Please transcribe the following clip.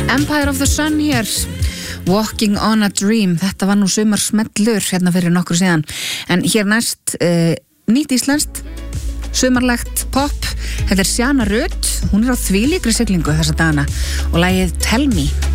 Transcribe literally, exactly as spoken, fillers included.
Empire of the Sun hér, Walking on a Dream. Þetta var nú sumar smellur hérna fyrir nokkru síðan. En hér næst uh, nýtt íslenskt, sumarlegt pop. Þetta er Sjana Rut, hún er á þvílíkri siglingu þessa dagana og lagið Tell Me.